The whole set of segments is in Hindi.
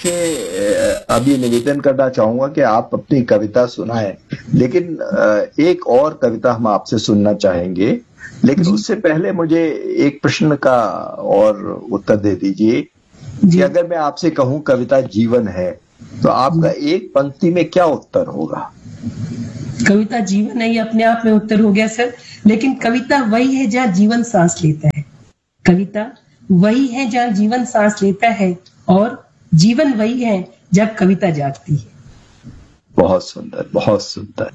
आपसे अभी निवेदन करना चाहूंगा कि आप अपनी कविता सुनाएं, लेकिन एक और कविता हम आपसे सुनना चाहेंगे। लेकिन उससे पहले मुझे एक प्रश्न का और उत्तर दे दीजिए कि अगर मैं आपसे कहूं कविता जीवन है, तो आपका एक पंक्ति में क्या उत्तर होगा? कविता जीवन है, ये अपने आप में उत्तर हो गया सर। लेकिन कविता वही है जहाँ जीवन सांस लेता है। कविता वही है जहाँ जीवन सांस लेता है, और जीवन वही है जहाँ कविता जागती है। बहुत सुंदर, बहुत सुंदर।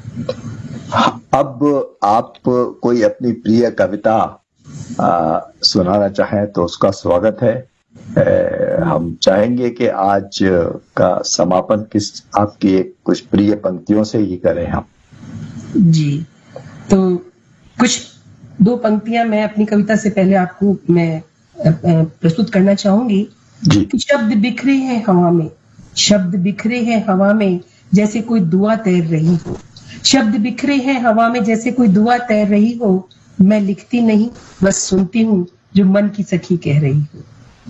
अब आप कोई अपनी प्रिय कविता सुनाना चाहें तो उसका स्वागत है। हम चाहेंगे कि आज का समापन आपकी एक कुछ प्रिय पंक्तियों से ही करें हम। जी, तो कुछ दो पंक्तियां मैं अपनी कविता से पहले आपको मैं प्रस्तुत करना चाहूंगी। कि शब्द बिखरे हैं हवा में, शब्द बिखरे हैं हवा में, जैसे कोई दुआ तैर रही हो। शब्द बिखरे हैं हवा में जैसे कोई दुआ तैर रही हो। मैं लिखती नहीं, बस सुनती हूँ जो मन की सखी कह रही हो।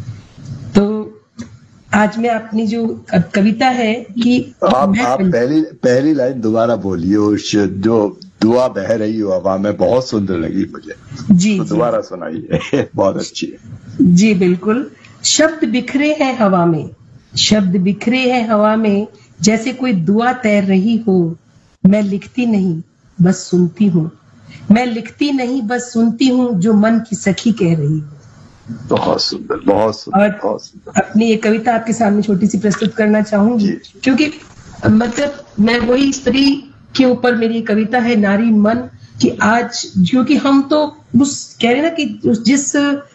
तो आज मैं अपनी जो कविता है कि आप पहली लाइन दोबारा बोलिए, उस जो दुआ बह रही हो हवा में, बहुत सुंदर लगी मुझे। जी, तो दोबारा सुनाइए, बहुत अच्छी है। जी बिल्कुल। शब्द बिखरे हैं हवा में, शब्द बिखरे हैं हवा में, जैसे कोई दुआ तैर रही हो। मैं लिखती नहीं, बस सुनती हूँ। मैं लिखती नहीं, बस सुनती हूँ जो मन की सखी कह रही हो। बहुत सुंदर, बहुत सुंदर, बहुत सुंदर। अपनी एक कविता आपके सामने छोटी सी प्रस्तुत करना चाहूंगी, क्योंकि मतलब मैं वही स्त्री के ऊपर मेरी कविता है, नारी मन। कि आज क्योंकि हम तो उस कह रहे ना कि जिस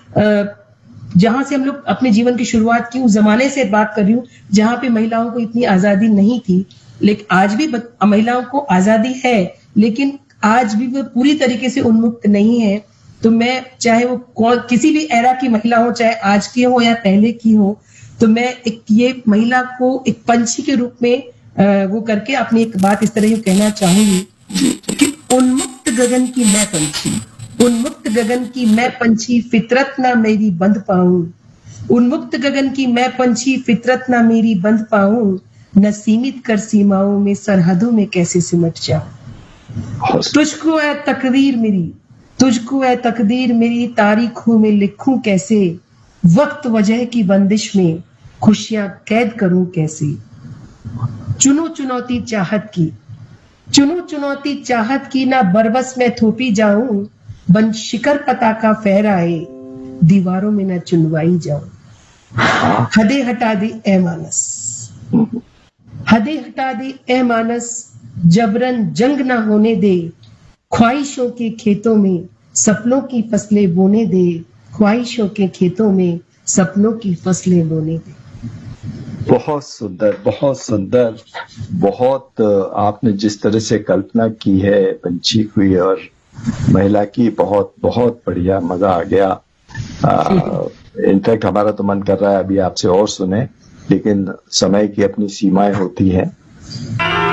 जहां से हम लोग अपने जीवन की शुरुआत की, उस जमाने से बात कर रही हूँ जहां पे महिलाओं को इतनी आजादी नहीं थी। लेकिन आज भी महिलाओं को आजादी है, लेकिन आज भी वो पूरी तरीके से उन्मुक्त नहीं है। तो मैं चाहे वो किसी भी एरा की महिला हो, चाहे आज की हो या पहले की हो, तो मैं एक ये महिला को एक पंछी के रूप में वो करके अपनी एक बात इस तरह कहना चाहूंगी कि उन्मुक्त गगन की मैं पंछी, उन्मुक्त गगन की मैं पंछी, फितरत ना मेरी बंध पाऊं। उन्मुक्त गगन की मैं पंछी, फितरत ना मेरी बंध पाऊं। न सीमित कर सीमाओं में, सरहदों में कैसे सिमट जाऊं। तुझको है तकदीर मेरी, तुझको है तकदीर मेरी, तारीखों में लिखूं कैसे। वक्त वजह की बंदिश में खुशियां कैद करूं कैसे। चुनो चुनौती चाहत की, चुनो चुनौती चाहत की, ना बरबस में थोपी जाऊं। बन शिकर पताका फहराए, दीवारों में न चुनवाई जाऊं। हदे हटा दे ए मानस, हदे हटा दे ए मानस, जबरन जंग ना होने दे। ख्वाहिशों के खेतों में सपनों की फसलें बोने दे। ख्वाहिशों के खेतों में सपनों की फसलें बोने दे। बहुत सुंदर, बहुत सुंदर। बहुत आपने जिस तरह से कल्पना की है पंछी हुई और महिला की, बहुत बहुत बढ़िया, मजा आ गया। इनफैक्ट हमारा तो मन कर रहा है अभी आपसे और सुने, लेकिन समय की अपनी सीमाएं होती हैं।